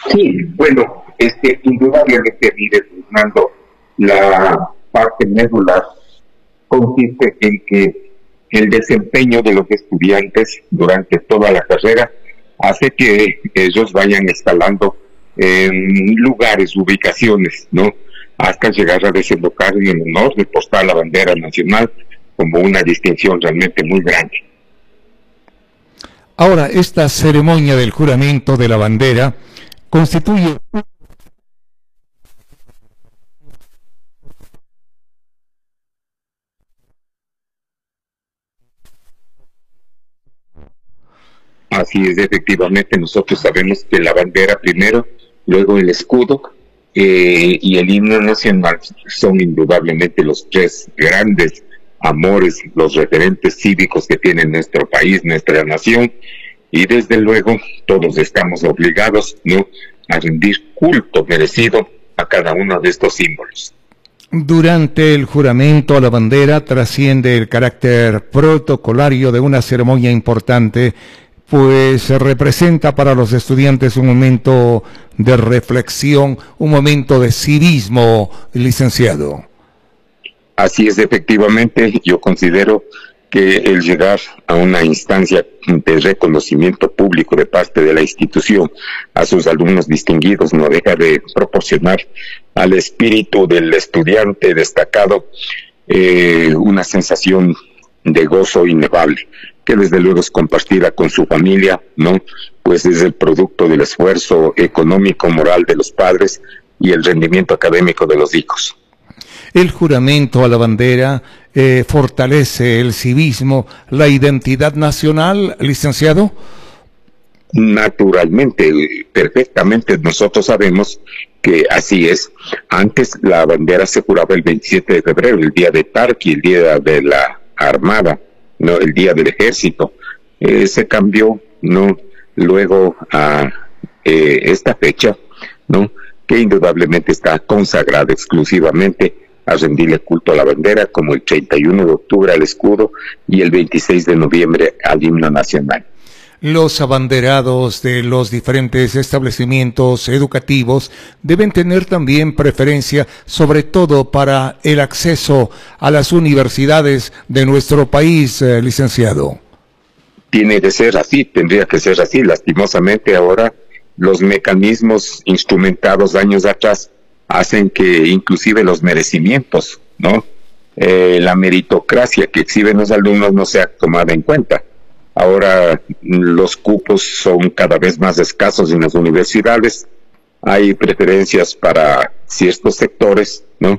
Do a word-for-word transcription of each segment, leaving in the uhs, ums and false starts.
Sí, bueno, este, indudablemente, mire, Fernando, la parte medular consiste en que el desempeño de los estudiantes durante toda la carrera hace que ellos vayan escalando en lugares, ubicaciones, ¿no? Hasta llegar a desembocar en el honor de portar la bandera nacional como una distinción realmente muy grande. Ahora, esta ceremonia del juramento de la bandera constituye Así es, efectivamente, nosotros sabemos que la bandera primero, luego el escudo eh, y el himno nacional son indudablemente los tres grandes amores, los referentes cívicos que tiene nuestro país, nuestra nación, y desde luego todos estamos obligados, ¿no?, a rendir culto merecido a cada uno de estos símbolos. Durante el juramento a la bandera trasciende el carácter protocolario de una ceremonia importante, pues representa para los estudiantes un momento de reflexión, un momento de civismo, licenciado. Así es, efectivamente, yo considero que el llegar a una instancia de reconocimiento público de parte de la institución a sus alumnos distinguidos no deja de proporcionar al espíritu del estudiante destacado eh, una sensación de gozo inefable, que desde luego es compartida con su familia, ¿no? Pues es el producto del esfuerzo económico, moral de los padres y el rendimiento académico de los hijos. El juramento a la bandera eh, fortalece el civismo, la identidad nacional, licenciado. Naturalmente, perfectamente, nosotros sabemos que así es. Antes la bandera se juraba el veintisiete de febrero, el día de Tarqui, el día de la Armada, no, el día del Ejército. Eh, se cambió, no, luego a eh, esta fecha, no, que indudablemente está consagrada exclusivamente a rendirle culto a la bandera, como el treinta y uno de octubre al escudo y el veintiséis de noviembre al himno nacional. Los abanderados de los diferentes establecimientos educativos deben tener también preferencia, sobre todo para el acceso a las universidades de nuestro país, eh, licenciado. Tiene que ser así, tendría que ser así. Lastimosamente ahora los mecanismos instrumentados años atrás hacen que inclusive los merecimientos, ¿no? Eh, la meritocracia que exhiben los alumnos no sea tomada en cuenta. Ahora los cupos son cada vez más escasos en las universidades, hay preferencias para ciertos sectores, ¿no?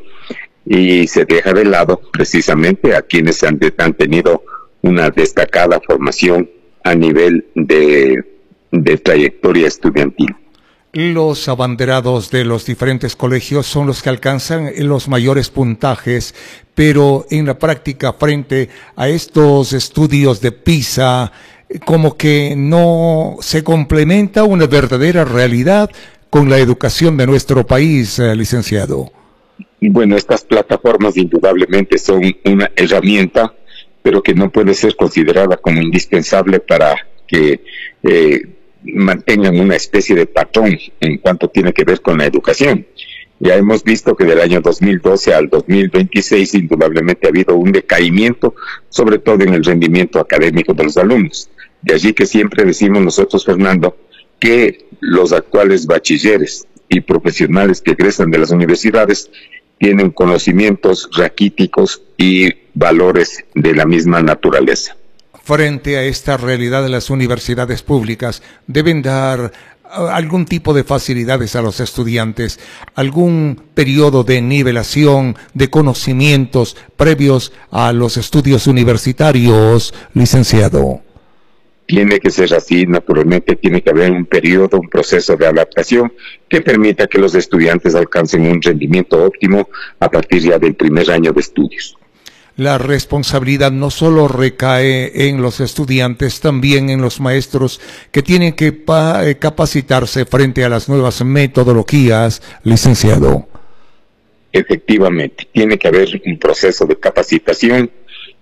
Y se deja de lado precisamente a quienes han, han tenido una destacada formación a nivel de, de trayectoria estudiantil. Los abanderados de los diferentes colegios son los que alcanzan los mayores puntajes, pero en la práctica, frente a estos estudios de PISA, como que no se complementa una verdadera realidad con la educación de nuestro país, eh, licenciado. Bueno, estas plataformas indudablemente son una herramienta, pero que no puede ser considerada como indispensable para que eh, mantengan una especie de patrón en cuanto tiene que ver con la educación. Ya hemos visto que del año dos mil doce al dos mil veintiséis indudablemente ha habido un decaimiento, sobre todo en el rendimiento académico de los alumnos. De allí que siempre decimos nosotros, Fernando, que los actuales bachilleres y profesionales que egresan de las universidades tienen conocimientos raquíticos y valores de la misma naturaleza. Frente a esta realidad de las universidades públicas, deben dar algún tipo de facilidades a los estudiantes, algún periodo de nivelación de conocimientos previos a los estudios universitarios, licenciado. Tiene que ser así, naturalmente tiene que haber un periodo, un proceso de adaptación que permita que los estudiantes alcancen un rendimiento óptimo a partir ya del primer año de estudios. La responsabilidad no solo recae en los estudiantes, también en los maestros que tienen que capacitarse frente a las nuevas metodologías, licenciado. Efectivamente, tiene que haber un proceso de capacitación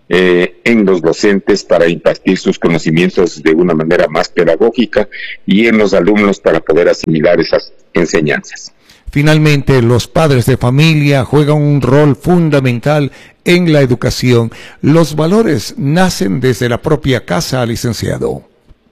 eh, en los docentes para impartir sus conocimientos de una manera más pedagógica y en los alumnos para poder asimilar esas enseñanzas. Finalmente, los padres de familia juegan un rol fundamental en la educación. Los valores nacen desde la propia casa, licenciado.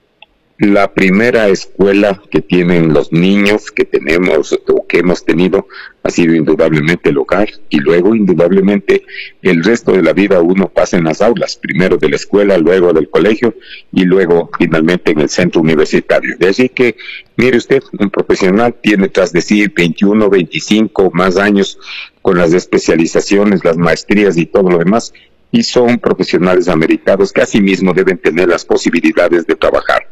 La primera escuela que tienen los niños que tenemos o que hemos tenido ha sido indudablemente el hogar, y luego indudablemente el resto de la vida uno pasa en las aulas, primero de la escuela, luego del colegio y luego finalmente en el centro universitario. De allí que, mire usted, un profesional tiene tras de sí veintiuno, veinticinco más años con las especializaciones, las maestrías y todo lo demás, y son profesionales americanos que asimismo deben tener las posibilidades de trabajar.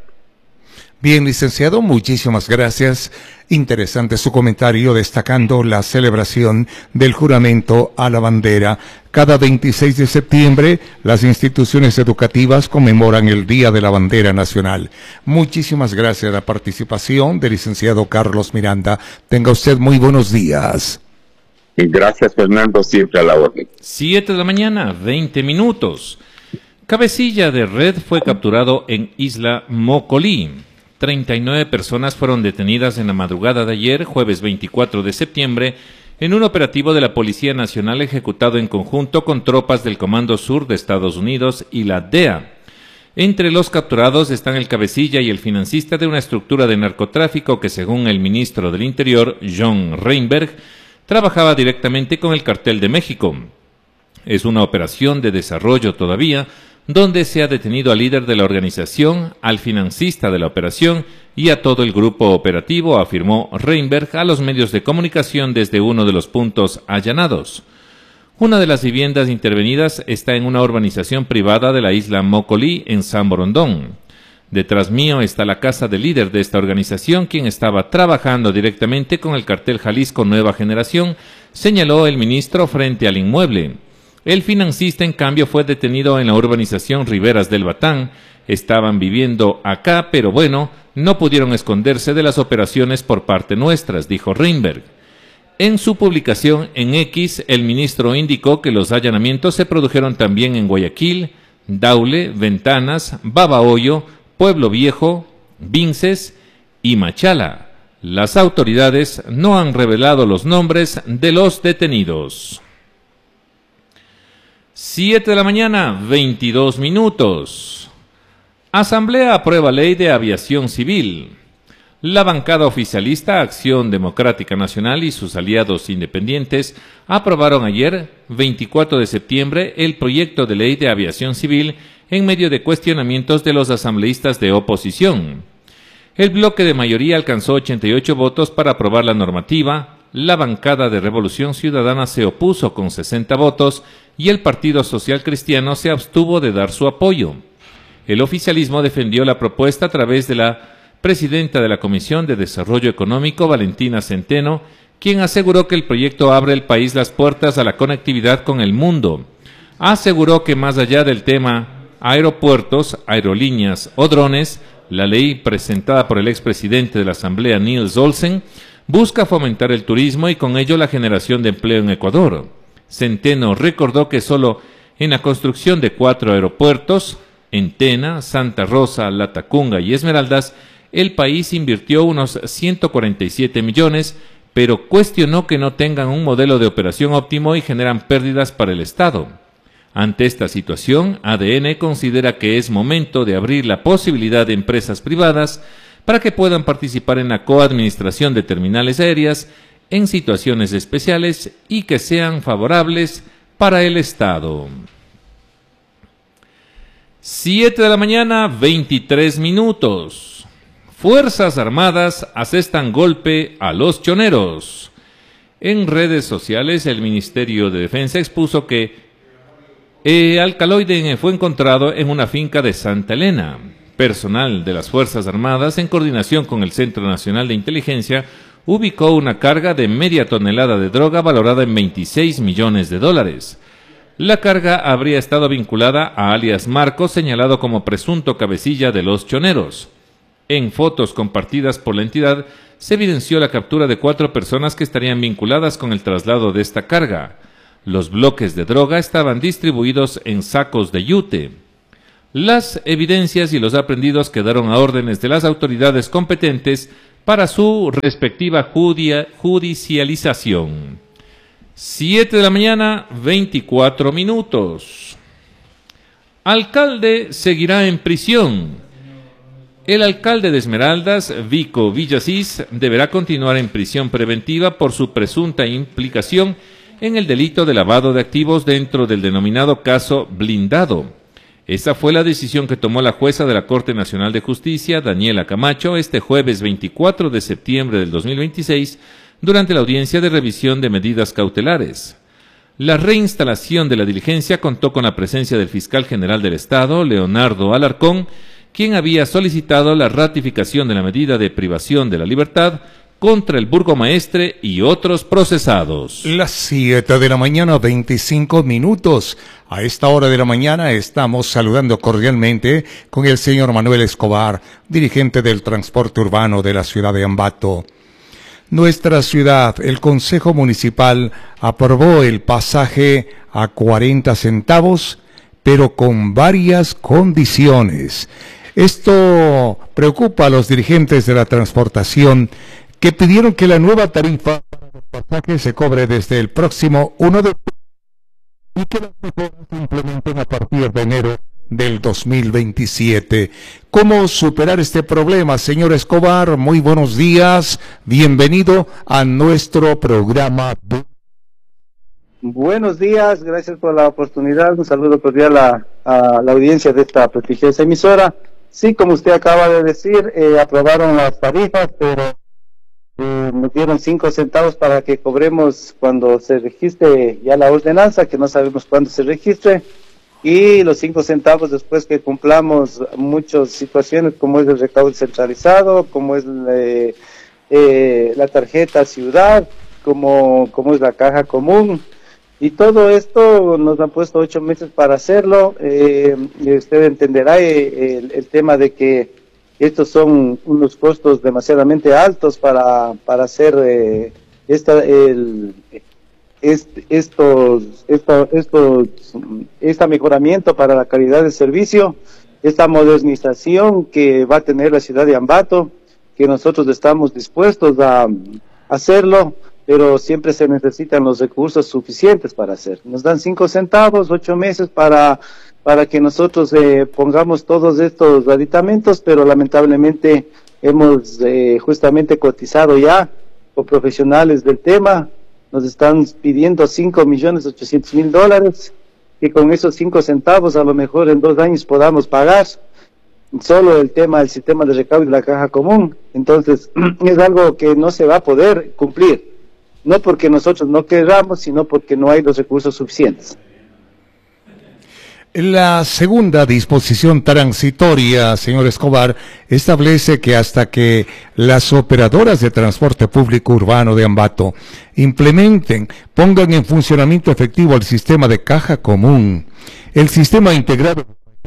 Bien, licenciado, muchísimas gracias. Interesante su comentario destacando la celebración del juramento a la bandera. Cada veintiséis de septiembre, las instituciones educativas conmemoran el Día de la Bandera Nacional. Muchísimas gracias a la participación del licenciado Carlos Miranda. Tenga usted muy buenos días. Gracias, Fernando, siempre a la orden. Siete de la mañana, veinte minutos. Cabecilla de red fue capturado en Isla Mocolí. treinta y nueve personas fueron detenidas en la madrugada de ayer, jueves veinticuatro de septiembre, en un operativo de la Policía Nacional ejecutado en conjunto con tropas del Comando Sur de Estados Unidos y la D E A. Entre los capturados están el cabecilla y el financista de una estructura de narcotráfico que, según el ministro del Interior, John Reinberg, trabajaba directamente con el Cartel de México. Es una operación de desarrollo todavía, donde se ha detenido al líder de la organización, al financista de la operación y a todo el grupo operativo, afirmó Reinberg a los medios de comunicación desde uno de los puntos allanados. Una de las viviendas intervenidas está en una urbanización privada de la isla Mocolí, en San Borondón. Detrás mío está la casa del líder de esta organización, quien estaba trabajando directamente con el cartel Jalisco Nueva Generación, señaló el ministro frente al inmueble. El financista, en cambio, fue detenido en la urbanización Riberas del Batán. Estaban viviendo acá, pero bueno, no pudieron esconderse de las operaciones por parte nuestras, dijo Reinberg. En su publicación en X, el ministro indicó que los allanamientos se produjeron también en Guayaquil, Daule, Ventanas, Babahoyo, Pueblo Viejo, Vinces y Machala. Las autoridades no han revelado los nombres de los detenidos. Siete de la mañana, veintidós minutos. Asamblea aprueba ley de aviación civil. La bancada oficialista Acción Democrática Nacional y sus aliados independientes aprobaron ayer, veinticuatro de septiembre, el proyecto de ley de aviación civil en medio de cuestionamientos de los asambleístas de oposición. El bloque de mayoría alcanzó ochenta y ocho votos para aprobar la normativa. La bancada de Revolución Ciudadana se opuso con sesenta votos y el Partido Social Cristiano se abstuvo de dar su apoyo. El oficialismo defendió la propuesta a través de la presidenta de la Comisión de Desarrollo Económico, Valentina Centeno, quien aseguró que el proyecto abre al país las puertas a la conectividad con el mundo. Aseguró que más allá del tema aeropuertos, aerolíneas o drones, la ley presentada por el expresidente de la Asamblea, Niels Olsen, busca fomentar el turismo y con ello la generación de empleo en Ecuador. Centeno recordó que solo en la construcción de cuatro aeropuertos, en Tena, Santa Rosa, Latacunga y Esmeraldas, el país invirtió unos ciento cuarenta y siete millones, pero cuestionó que no tengan un modelo de operación óptimo y generan pérdidas para el Estado. Ante esta situación, A D N considera que es momento de abrir la posibilidad de empresas privadas para que puedan participar en la coadministración de terminales aéreas en situaciones especiales y que sean favorables para el Estado. Siete de la mañana, veintitrés minutos. Fuerzas Armadas asestan golpe a los choneros. En redes sociales, el Ministerio de Defensa expuso que el alcaloide fue encontrado en una finca de Santa Elena. Personal de las Fuerzas Armadas, en coordinación con el Centro Nacional de Inteligencia, ubicó una carga de media tonelada de droga valorada en veintiséis millones de dólares. La carga habría estado vinculada a alias Marcos, señalado como presunto cabecilla de los choneros. En fotos compartidas por la entidad, se evidenció la captura de cuatro personas que estarían vinculadas con el traslado de esta carga. Los bloques de droga estaban distribuidos en sacos de yute. Las evidencias y los aprendidos quedaron a órdenes de las autoridades competentes para su respectiva judia, judicialización. siete de la mañana, veinticuatro minutos. Alcalde seguirá en prisión. El alcalde de Esmeraldas, Vico Villasís, deberá continuar en prisión preventiva por su presunta implicación en el delito de lavado de activos dentro del denominado caso Blindado. Esa fue la decisión que tomó la jueza de la Corte Nacional de Justicia, Daniela Camacho, este jueves veinticuatro de septiembre del dos mil veintiséis, durante la audiencia de revisión de medidas cautelares. La reinstalación de la diligencia contó con la presencia del fiscal general del Estado, Leonardo Alarcón, quien había solicitado la ratificación de la medida de privación de la libertad contra el burgomaestre y otros procesados. Las siete de la mañana, veinticinco minutos. A esta hora de la mañana estamos saludando cordialmente con el señor Manuel Escobar, dirigente del transporte urbano de la ciudad de Ambato. Nuestra ciudad, el Consejo Municipal, aprobó el pasaje a cuarenta centavos, pero con varias condiciones. Esto preocupa a los dirigentes de la transportación, que pidieron que la nueva tarifa para los pasajes se cobre desde el próximo uno de octubre y que las mejoras se implementen a partir de enero del dos mil veintisiete. ¿Cómo superar este problema, señor Escobar? Muy buenos días, bienvenido a nuestro programa. Buenos días, gracias por la oportunidad, un saludo cordial a, a la audiencia de esta prestigiosa emisora. Sí, como usted acaba de decir, eh, aprobaron las tarifas, pero eh, nos dieron cinco centavos para que cobremos cuando se registre ya la ordenanza, que no sabemos cuándo se registre, y los cinco centavos después que cumplamos muchas situaciones como es el recaudo centralizado, como es eh, eh, la tarjeta ciudad, como, como es la caja común. Y todo esto nos han puesto ocho meses para hacerlo. Eh, y usted entenderá eh, el, el tema de que estos son unos costos demasiadamente altos para, para hacer eh, esta, el, este, estos, estos, estos, este mejoramiento para la calidad de servicio, esta modernización que va a tener la ciudad de Ambato, que nosotros estamos dispuestos a hacerlo, pero siempre se necesitan los recursos suficientes para hacer. Nos dan cinco centavos, ocho meses para, para que nosotros eh, pongamos todos estos aditamentos, pero lamentablemente hemos eh, justamente cotizado ya con profesionales del tema, nos están pidiendo cinco millones ochocientos mil dólares, que con esos cinco centavos a lo mejor en dos años podamos pagar solo el tema del sistema de recaudo de la caja común. Entonces es algo que no se va a poder cumplir. No porque nosotros no queramos, sino porque no hay los recursos suficientes. La segunda disposición transitoria, señor Escobar, establece que hasta que las operadoras de transporte público urbano de Ambato implementen, pongan en funcionamiento efectivo el sistema de caja común, el sistema integrado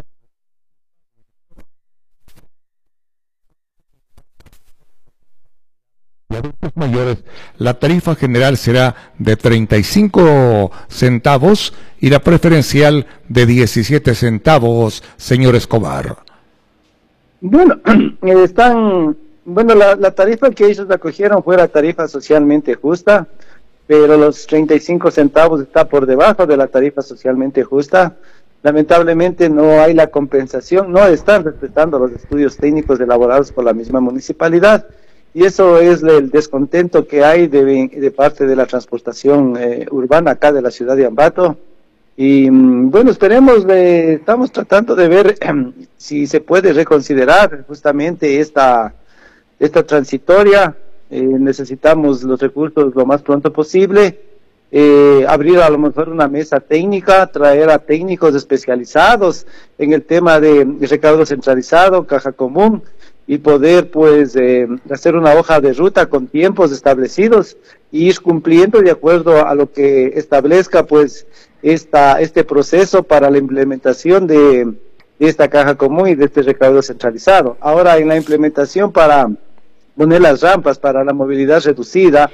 de adultos mayores, la tarifa general será de treinta y cinco centavos y la preferencial de diecisiete centavos, señor Escobar. Bueno, están, bueno, la, la tarifa que ellos acogieron fue la tarifa socialmente justa, pero los treinta y cinco centavos está por debajo de la tarifa socialmente justa. Lamentablemente no hay la compensación, no están respetando los estudios técnicos elaborados por la misma municipalidad. Y eso es el descontento que hay de, de parte de la transportación eh, urbana acá de la ciudad de Ambato. Y bueno, esperemos, eh, estamos tratando de ver eh, si se puede reconsiderar justamente esta, esta transitoria. Eh, necesitamos los recursos lo más pronto posible. Eh, abrir a lo mejor una mesa técnica, traer a técnicos especializados en el tema de, de recaudo centralizado, caja común, y poder pues eh, hacer una hoja de ruta con tiempos establecidos y ir cumpliendo de acuerdo a lo que establezca pues esta, este proceso para la implementación de, de esta caja común y de este recaudo centralizado. Ahora en la implementación para poner las rampas para la movilidad reducida,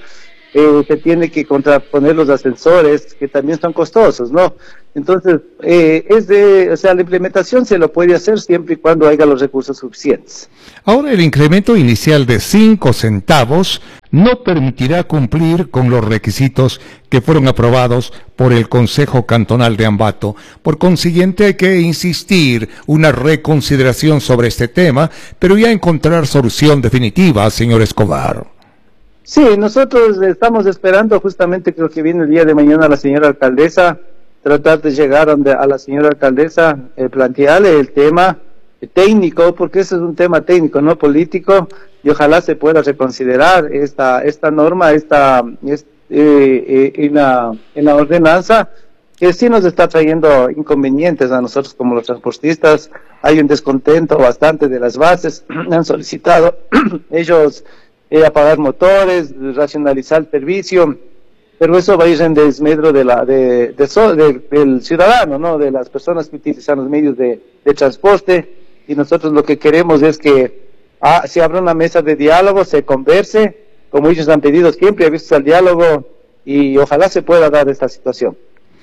eh, se tiene que contraponer los ascensores, que también son costosos, ¿no? Entonces, eh, es de, o sea, la implementación se lo puede hacer siempre y cuando haya los recursos suficientes. Ahora, el incremento inicial de cinco centavos no permitirá cumplir con los requisitos que fueron aprobados por el Consejo Cantonal de Ambato. Por consiguiente, hay que insistir una reconsideración sobre este tema, pero ya encontrar solución definitiva, señor Escobar. Sí, nosotros estamos esperando justamente, creo que viene el día de mañana la señora alcaldesa, tratar de llegar a la señora alcaldesa, eh, plantearle el tema técnico, porque ese es un tema técnico, no político, y ojalá se pueda reconsiderar esta esta norma, esta, esta eh, eh, en, la, en la ordenanza, que sí nos está trayendo inconvenientes a nosotros como los transportistas. Hay un descontento bastante de las bases, han solicitado ellos eh, apagar motores, racionalizar el servicio, pero eso va a ir en desmedro de la, de, de, so, de, del ciudadano, ¿no? De las personas que utilizan los medios de, de transporte, y nosotros lo que queremos es que ah, se abra una mesa de diálogo, se converse, como ellos han pedido siempre, abiertos al diálogo, y ojalá se pueda dar esta situación.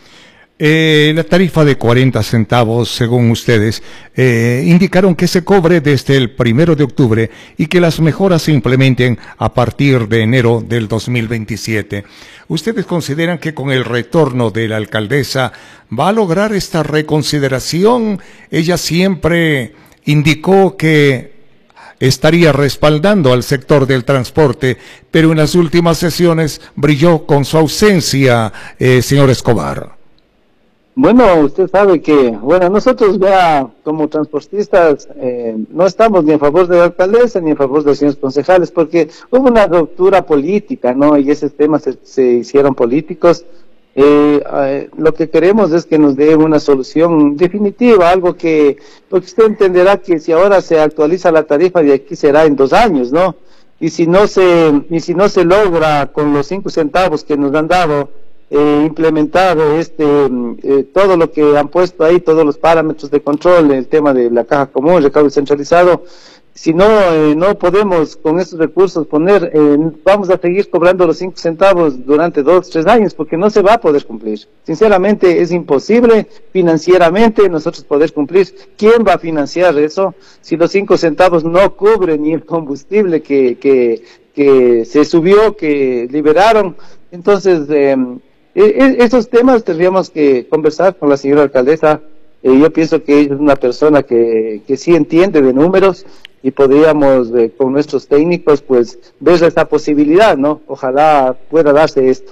Eh, la tarifa de cuarenta centavos, según ustedes, eh, indicaron que se cobre desde el primero de octubre y que las mejoras se implementen a partir de enero del dos mil veintisiete. ¿Ustedes consideran que con el retorno de la alcaldesa va a lograr esta reconsideración? Ella siempre indicó que estaría respaldando al sector del transporte, pero en las últimas sesiones brilló con su ausencia, eh, señor Escobar. Bueno, usted sabe que, bueno, nosotros ya como transportistas eh, no estamos ni a favor de la alcaldesa ni a favor de los señores concejales, porque hubo una ruptura política, ¿no? Y esos temas se, se hicieron políticos. Eh, eh, lo que queremos es que nos dé una solución definitiva, algo que, porque usted entenderá que si ahora se actualiza la tarifa, de aquí será en dos años, ¿no? Y si no se, y si no se logra con los cinco centavos que nos han dado, Eh, implementar este eh, todo lo que han puesto ahí, todos los parámetros de control, el tema de la caja común, el recaudo centralizado, si no eh, no podemos con esos recursos poner, eh, vamos a seguir cobrando los cinco centavos durante dos, tres años, porque no se va a poder cumplir. Sinceramente es imposible financieramente nosotros poder cumplir. ¿Quién va a financiar eso si los cinco centavos no cubren ni el combustible que, que, que se subió, que liberaron? Entonces, eh, esos temas tendríamos que conversar con la señora alcaldesa. Eh, yo pienso que ella es una persona que, que sí entiende de números, y podríamos, eh, con nuestros técnicos, pues, ver esta posibilidad, ¿no? Ojalá pueda darse esto.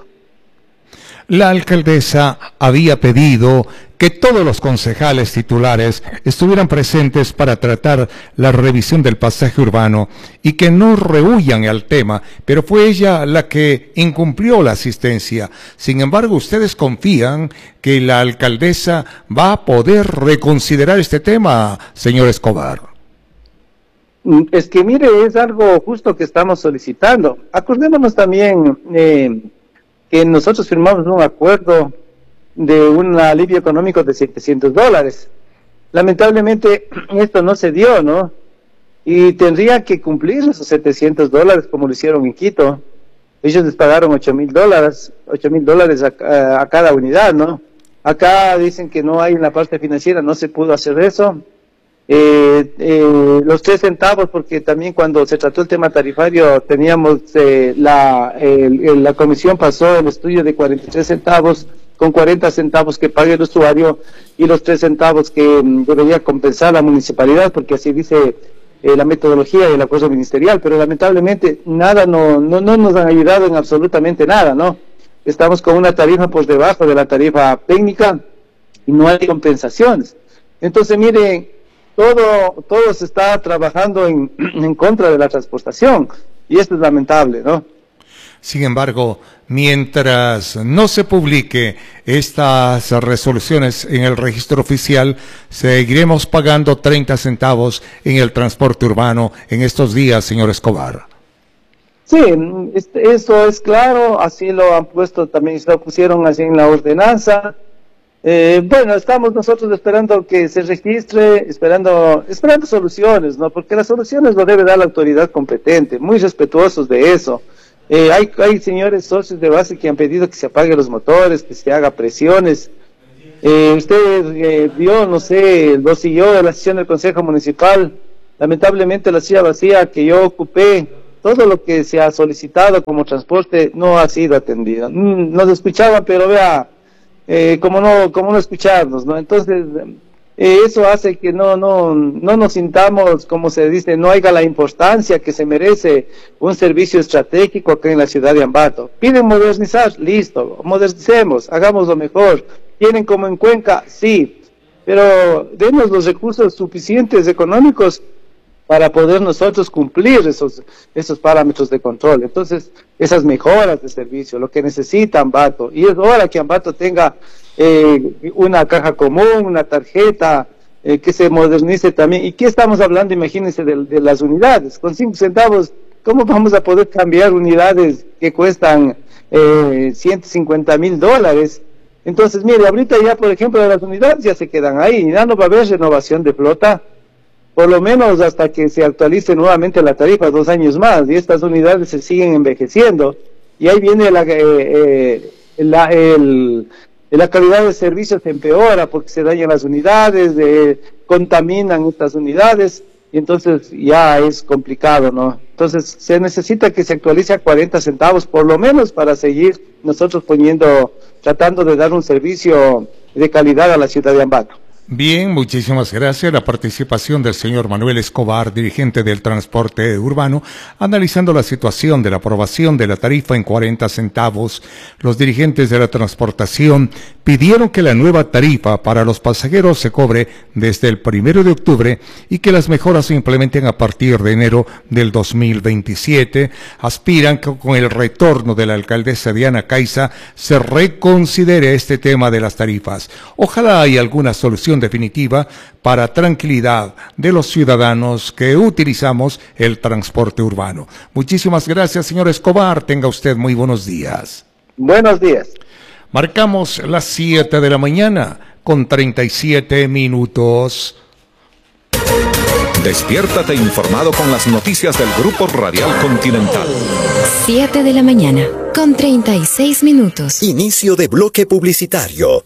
La alcaldesa había pedido que todos los concejales titulares estuvieran presentes para tratar la revisión del pasaje urbano y que no rehuyan al tema, pero fue ella la que incumplió la asistencia. Sin embargo, ¿ustedes confían que la alcaldesa va a poder reconsiderar este tema, señor Escobar? Es que, mire, es algo justo que estamos solicitando. Acordémonos también eh, que nosotros firmamos un acuerdo de un alivio económico de setecientos dólares. Lamentablemente esto no se dio, ¿no? Y tendría que cumplir esos setecientos dólares como lo hicieron en Quito. Ellos les pagaron ocho mil dólares, ocho mil dólares a, a, a cada unidad, ¿no? Acá dicen que no hay en la parte financiera, no se pudo hacer eso. Eh, eh, los tres centavos, porque también cuando se trató el tema tarifario teníamos eh, la, eh, la comisión pasó el estudio de cuarenta y tres centavos, con cuarenta centavos que pague el usuario y los tres centavos que mm, debería compensar la municipalidad, porque así dice eh, la metodología y el acuerdo ministerial, pero lamentablemente nada, no, no, no nos han ayudado en absolutamente nada, ¿no? Estamos con una tarifa por debajo de la tarifa técnica y no hay compensaciones. Entonces, miren, todo, todo se está trabajando en, en contra de la transportación, y esto es lamentable, ¿no? Sin embargo, mientras no se publique estas resoluciones en el registro oficial, seguiremos pagando treinta centavos en el transporte urbano en estos días, señor Escobar. Sí, eso es claro, así lo han puesto, también se lo pusieron así en la ordenanza. Eh, bueno, estamos nosotros esperando que se registre, esperando esperando soluciones, ¿no? Porque las soluciones lo debe dar la autoridad competente, muy respetuosos de eso. Eh, hay, hay señores socios de base que han pedido que se apaguen los motores, que se haga presiones. Eh, usted eh, vio, no sé, lo siguió de la sesión del Consejo Municipal. Lamentablemente la silla vacía que yo ocupé, todo lo que se ha solicitado como transporte no ha sido atendido. Mm, nos escuchaban, pero vea, eh, como no, como no escucharnos, ¿no? Entonces, eh, eso hace que no, no, no nos sintamos, como se dice, no haya la importancia que se merece un servicio estratégico acá en la ciudad de Ambato. Piden modernizar, listo, modernicemos, hagámoslo mejor. ¿Tienen como en Cuenca? Sí, pero denos los recursos suficientes económicos para poder nosotros cumplir esos, esos parámetros de control. Entonces, esas mejoras de servicio, lo que necesita Ambato, y es hora que Ambato tenga eh, una caja común, una tarjeta, eh, que se modernice también. ¿Y qué estamos hablando? Imagínense de, de las unidades. Con cinco centavos, ¿cómo vamos a poder cambiar unidades que cuestan eh, ciento cincuenta mil dólares? Entonces, mire, ahorita ya, por ejemplo, las unidades ya se quedan ahí, ya no va a haber renovación de flota, por lo menos hasta que se actualice nuevamente la tarifa, dos años más, y estas unidades se siguen envejeciendo, y ahí viene la, eh, eh, la, el, la calidad de servicios se empeora, porque se dañan las unidades, eh, contaminan estas unidades, y entonces ya es complicado, ¿no? Entonces se necesita que se actualice a cuarenta centavos, por lo menos, para seguir nosotros poniendo, tratando de dar un servicio de calidad a la ciudad de Ambato. Bien, muchísimas gracias. La participación del señor Manuel Escobar, dirigente del transporte urbano, analizando la situación de la aprobación de la tarifa en cuarenta centavos. Los dirigentes de la transportación pidieron que la nueva tarifa para los pasajeros se cobre desde el primero de octubre y que las mejoras se implementen a partir de enero del dos mil veintisiete. Aspiran que con el retorno de la alcaldesa Diana Caiza se reconsidere este tema de las tarifas. Ojalá haya alguna solución definitiva para tranquilidad de los ciudadanos que utilizamos el transporte urbano. Muchísimas gracias, señor Escobar. Tenga usted muy buenos días. Buenos días. Marcamos las siete de la mañana con treinta y siete minutos. Despiértate informado con las noticias del Grupo Radial Continental. siete de la mañana con treinta y seis minutos. Inicio de bloque publicitario.